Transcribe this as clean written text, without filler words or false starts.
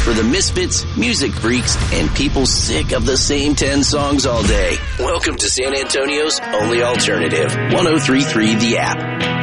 for the misfits, music freaks, and people sick of the same 10 songs all day. Welcome to San Antonio's only alternative, 103.3 The App.